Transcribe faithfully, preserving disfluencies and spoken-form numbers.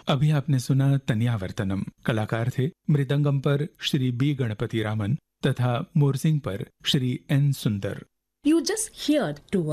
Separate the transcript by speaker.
Speaker 1: अभी आपने सुना तनियावर्तनम। कलाकार थे मृदंगम पर श्री बी गणपति रामन तथा मोरसिंग पर श्री एन सुंदर।
Speaker 2: You just heard two